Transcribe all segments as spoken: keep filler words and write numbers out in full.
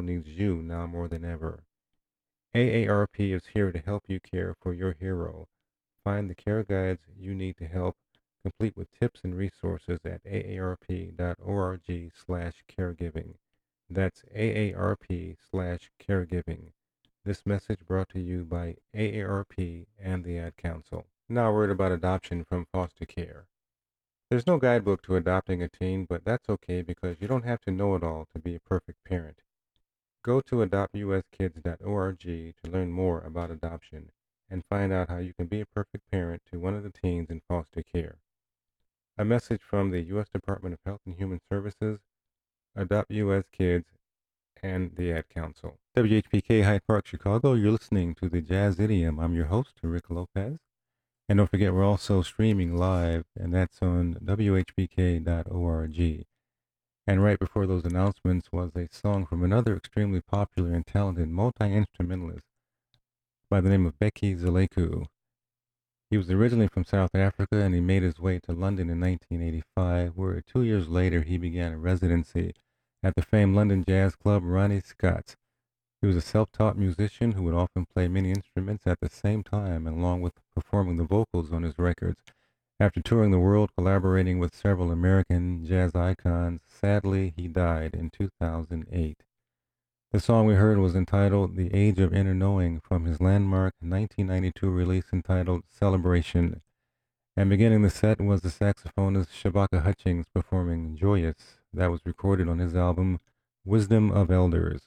world needs you now more than ever. A A R P is here to help you care for your hero. Find the care guides you need to help, complete with tips and resources at aarp.org slash caregiving. That's aarp slash caregiving. This message brought to you by A A R P and the Ad Council. Now a word about adoption from foster care. There's no guidebook to adopting a teen, but that's okay because you don't have to know it all to be a perfect parent. Go to adopt u s kids dot org to learn more about adoption and find out how you can be a perfect parent to one of the teens in foster care. A message from the U S Department of Health and Human Services, Adopt U S Kids, and the Ad Council. W H P K Hyde Park, Chicago, you're listening to the Jazz Idiom. I'm your host, Rick Lopez. And don't forget, we're also streaming live, and that's on w h p k dot org. And right before those announcements was a song from another extremely popular and talented multi-instrumentalist by the name of Bheki Celecu. He was originally from South Africa, and he made his way to London in nineteen eighty-five, where two years later he began a residency at the famed London jazz club Ronnie Scott's. He was a self-taught musician who would often play many instruments at the same time, along with performing the vocals on his records. After touring the world, collaborating with several American jazz icons, sadly, he died in two thousand eight. The song we heard was entitled The Age of Inner Knowing from his landmark nineteen ninety-two release entitled Celebration. And beginning the set was the saxophonist Shabaka Hutchings performing Joyous. That was recorded on his album Wisdom of Elders.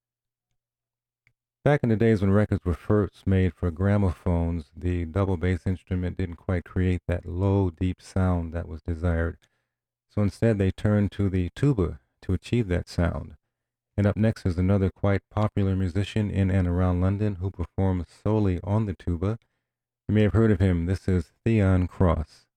Back in the days when records were first made for gramophones, the double bass instrument didn't quite create that low, deep sound that was desired. So instead they turned to the tuba to achieve that sound. And up next is another quite popular musician in and around London who performs solely on the tuba. You may have heard of him. This is Theon Cross.